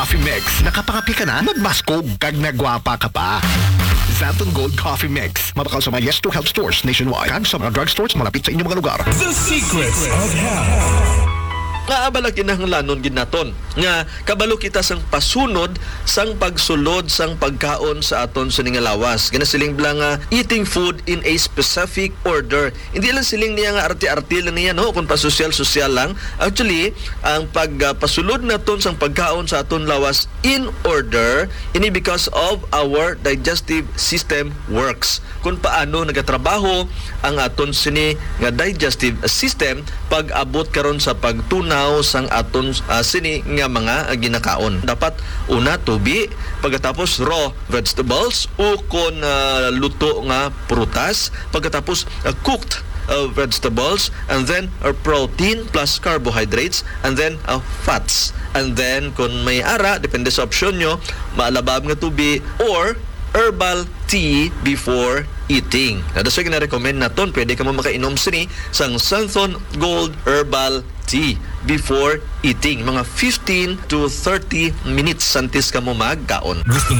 Coffee Mix. Nakapangapi ka na? Magmaskog kag nagwapa ka pa. Xanthan Gold Coffee Mix. Mabakal sa mga Yes to Health stores nationwide. Kag sa mga drugstores malapit sa inyong mga lugar. The Secrets of Health. Naabala kinahanglanon ginaton nga kabalo kita sang pasunod sang pagsulod sang pagkaon sa aton sa lawas. Gana siling blang eating food in a specific order. Hindi lang siling niya nga arti-arti lang niya no kung pasosyal-sosyal lang. Actually, ang pagpasulod naton sang pagkaon sa aton lawas in order ini because of our digestive system works. Kung paano nagatrabaho ang aton sini nga digestive system pag abot karon sa pagtunaw sang aton sini nga mga ginakaon. Dapat una tubi, pagkatapos raw vegetables o kon luto nga prutas, pagkatapos cooked vegetables, and then protein plus carbohydrates, and then fats. And then kung may ara, depende sa opsyon nyo, maalabab nga tubi or herbal tea before eating. That's why gina-recommend naton, pwede ka mo makainom sini sang Xanthan Gold Herbal Tea before eating. Mga 15 to 30 minutes santis ka mo magkaon. Gusto